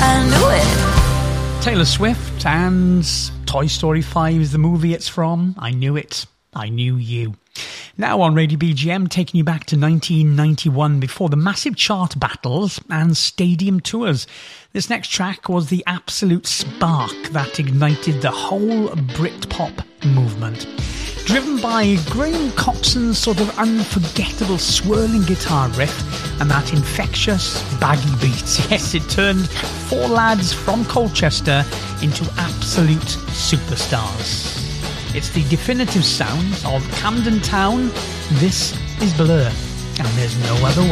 I knew it. Taylor Swift and Toy Story 5 is the movie it's from. I knew it. I knew you. Now on Radio BGM, taking you back to 1991 before the massive chart battles and stadium tours. This next track was the absolute spark that ignited the whole Britpop movement. Driven by Graham Coxon's sort of unforgettable swirling guitar riff and that infectious baggy beat. Yes, it turned four lads from Colchester into absolute superstars. It's the definitive sound of Camden Town. This is Blur, and there's no other way.